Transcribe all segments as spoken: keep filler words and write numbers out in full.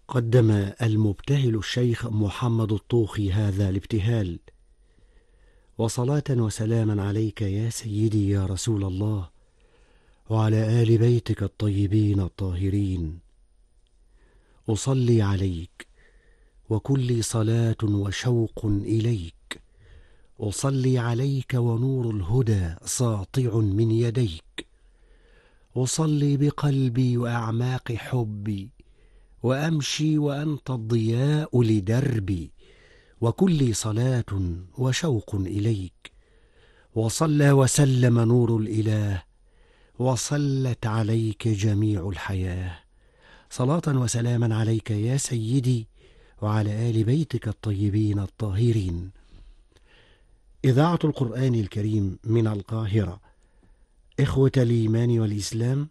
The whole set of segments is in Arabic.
قدم المبتهل الشيخ محمد الطوخي هذا الابتهال: وصلاة وسلاما عليك يا سيدي يا رسول الله، وعلى آل بيتك الطيبين الطاهرين. أصلي عليك وكلي صلاة وشوق إليك، أصلي عليك ونور الهدى ساطع من يديك، أصلي بقلبي وأعماق حبي، وأمشي وأنت الضياء لدربي، وكلي صلاة وشوق إليك. وصلى وسلم نور الإله، وصلت عليك جميع الحياة. صلاة وسلاما عليك يا سيدي، وعلى آل بيتك الطيبين الطاهرين. إذاعة القرآن الكريم من القاهرة. إخوة الإيمان والإسلام،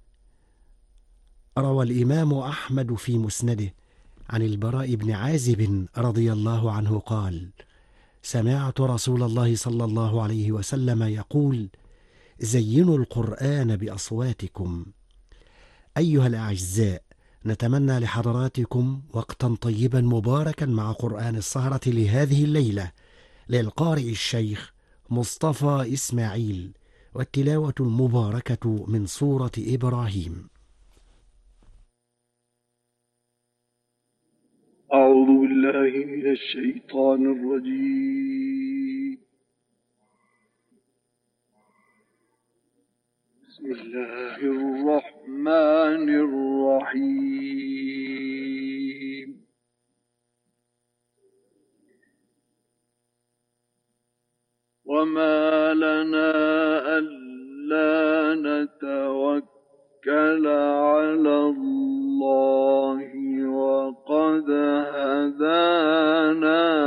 روى الإمام أحمد في مسنده عن البراء بن عازب رضي الله عنه قال: سمعت رسول الله صلى الله عليه وسلم يقول: زينوا القرآن بأصواتكم. أيها الأعزاء، نتمنى لحضراتكم وقتا طيبا مباركا مع قرآن السهرة لهذه الليلة للقارئ الشيخ مصطفى إسماعيل، والتلاوة المباركة من سورة إبراهيم. أعوذ بالله من الشيطان الرجيم. بسم الله الرحمن الرحيم. وما لنا ألا نتوكل على الله وقد هدانا